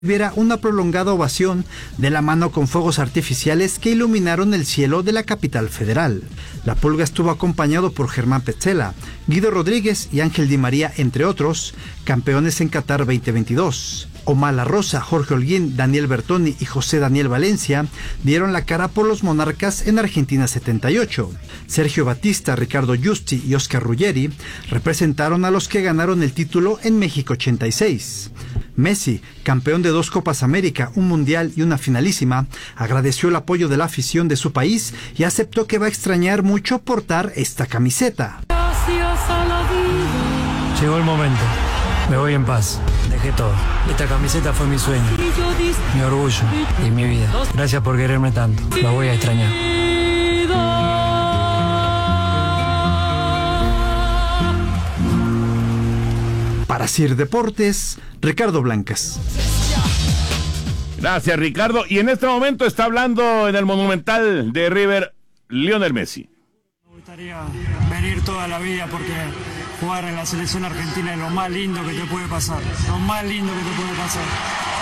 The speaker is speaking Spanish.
Hubiera una prolongada ovación de la mano con fuegos artificiales que iluminaron el cielo de la capital federal. La Pulga estuvo acompañado por Germán Petzela, Guido Rodríguez y Ángel Di María, entre otros, campeones en Qatar 2022. Omar La Rosa, Jorge Holguín, Daniel Bertoni y José Daniel Valencia dieron la cara por los monarcas en Argentina 78. Sergio Batista, Ricardo Giusti y Oscar Ruggeri representaron a los que ganaron el título en México 86. Messi, campeón de 2 Copas América, un Mundial y una finalísima, agradeció el apoyo de la afición de su país y aceptó que va a extrañar mucho portar esta camiseta. Llegó el momento. Me voy en paz. Dejé todo. Esta camiseta fue mi sueño, mi orgullo y mi vida. Gracias por quererme tanto. Lo voy a extrañar. Para CIR Deportes, Ricardo Blancas. Gracias, Ricardo. Y en este momento está hablando en el Monumental de River, Lionel Messi. Me gustaría venir toda la vida porque jugar en la selección argentina es lo más lindo que te puede pasar. Lo más lindo que te puede pasar.